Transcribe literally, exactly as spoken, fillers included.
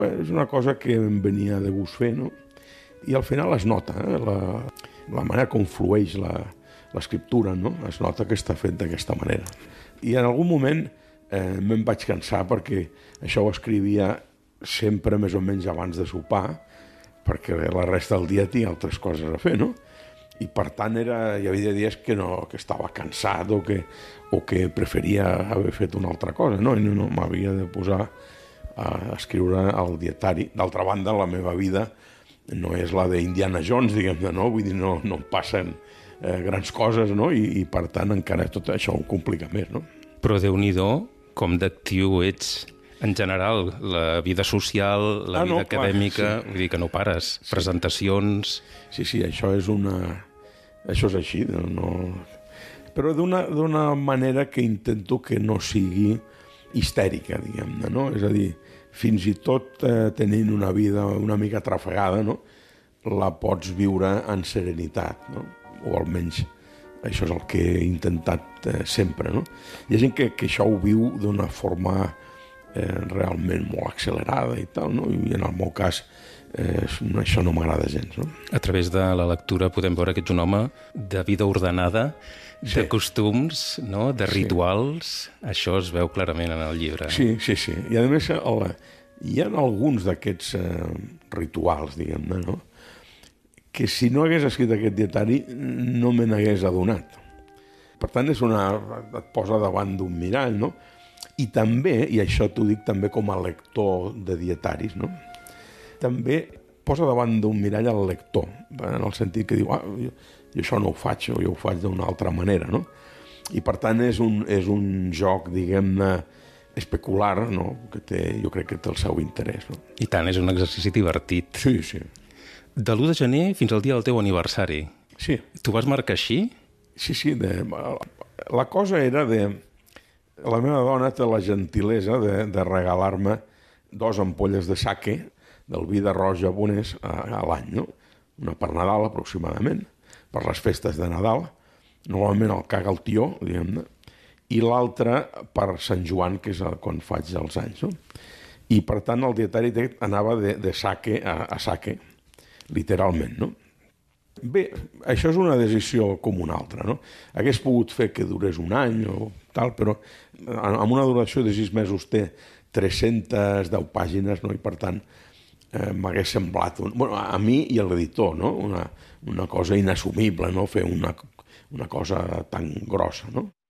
És una cosa que em venia de gust fer, no? I al final es nota, eh? la, la manera com flueix l'escriptura, no? Es nota que està fet d'aquesta manera. I en algun moment eh, me'n vaig cansar perquè això ho escrivia sempre més o menys abans de sopar, perquè la resta del dia tinc altres coses a fer, no? I per tant era, hi havia dies que, no, que estava cansat o que, o que preferia haver fet una altra cosa, no? I no, no m'havia de posar a escriure el dietari. D'altra banda, la meva vida no és la d'Indiana Jones, diguem-ne, no? Vull dir, no, no em passen eh, grans coses, no? I, I per tant encara tot això ho complica més, no? Però Déu-n'hi-do, com d'actiu ets en general, la vida social, la ah, vida no, acadèmica, clar, sí. Vull dir que no pares, sí. Presentacions... Sí, sí, això és una... Això és així, no... Però d'una manera que intento que no sigui histèrica, diguem-ne, no? És a dir, fins i tot eh, tenint una vida una mica trafegada, no? La pots viure en serenitat, no? O almenys això és el que he intentat eh, sempre, no? Hi ha gent que, que això ho viu d'una forma eh, realment molt accelerada i tal, no? I en el meu cas eh, això no m'agrada gens, no? A través de la lectura podem veure que ets un home de vida ordenada, sí. De costums, no? De rituals, sí. Això es veu clarament en el llibre. Sí, sí, sí. I a més el, hi ha alguns d'aquests eh, rituals, diguem-ne, no? Que si no hagués escrit aquest dietari no me n'hagués adonat. Per tant, és una, et posa davant d'un mirall, no? I també, i això t'ho dic també com a lector de dietaris, no? També posa davant d'un mirall al lector, en el sentit que diu, ah, jo, jo això no ho faig, o jo ho faig d'una altra manera, no? I per tant és un, és un joc, diguem-ne, especular, no? Que té, jo crec que té el seu interès, no? I tant, és un exercici divertit. Sí, sí. De l'u de gener fins al dia del teu aniversari. Sí. Tu vas marcar així? Sí, sí. De, la cosa era de... La meva dona té la gentilesa de, de regalar-me dos ampolles de sake del vi d'arròs japonès a, a l'any, no? Una per Nadal, aproximadament, per les festes de Nadal. Normalment el caga el tió, diguem-ne, i l'altre per Sant Joan, que és quan faig els anys, no? I, per tant, el dietari anava de, de sake a, a sake, literalment, no? Bé, això és una decisió com una altra, no? Hagués pogut fer que durés un any o tal, però amb una duració de sis mesos té tres-centes deu pàgines, no? I per tant eh, m'hagués semblat, un... bueno, a mi i a l'editor, no? Una, una cosa inassumible, no? Fer una, una cosa tan grossa, no?